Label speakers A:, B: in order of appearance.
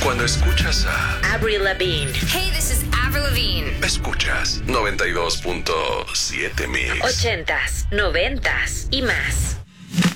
A: Cuando escuchas a
B: Avril Lavigne.
C: Hey, this is Avril Lavigne.
A: Escuchas 92.7 Mix.
B: 80s, 90s y más.